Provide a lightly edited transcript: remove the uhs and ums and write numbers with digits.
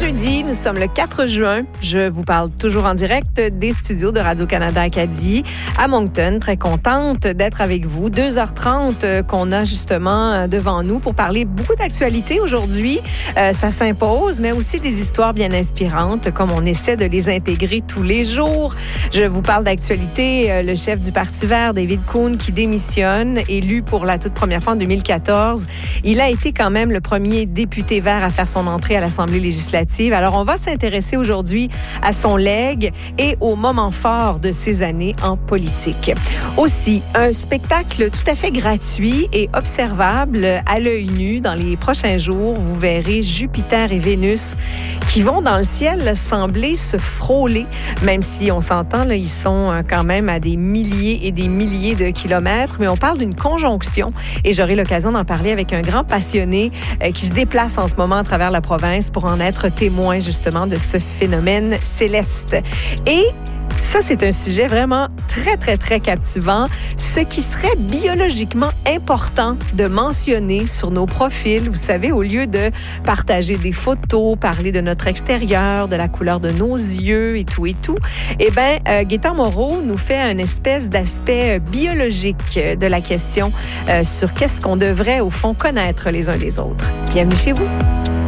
jeudi, nous sommes le 4 juin. Je vous parle toujours en direct des studios de Radio-Canada Acadie à Moncton. Très contente d'être avec vous. 2h30 qu'on a justement devant nous pour parler beaucoup d'actualités aujourd'hui. Ça s'impose, mais aussi des histoires bien inspirantes, comme on essaie de les intégrer tous les jours. Je vous parle d'actualité. Le chef du Parti vert, David Coon, qui démissionne, élu pour la toute première fois en 2014. Il a été quand même le premier député vert à faire son entrée à l'Assemblée législative. Alors, on va s'intéresser aujourd'hui à son legs et aux moments forts de ses années en politique. Aussi, un spectacle tout à fait gratuit et observable à l'œil nu. Dans les prochains jours, vous verrez Jupiter et Vénus qui vont dans le ciel sembler se frôler, même si on s'entend, là, ils sont quand même à des milliers et des milliers de kilomètres, mais on parle d'une conjonction et j'aurai l'occasion d'en parler avec un grand passionné qui se déplace en ce moment à travers la province pour en être témoin justement de ce phénomène céleste. Et ça, c'est un sujet vraiment très, très, très captivant. Ce qui serait biologiquement important de mentionner sur nos profils, vous savez, au lieu de partager des photos, parler de notre extérieur, de la couleur de nos yeux et tout, eh bien, Gaétan Moreau nous fait une espèce d'aspect biologique de la question sur qu'est-ce qu'on devrait, au fond, connaître les uns les autres. Bienvenue chez vous.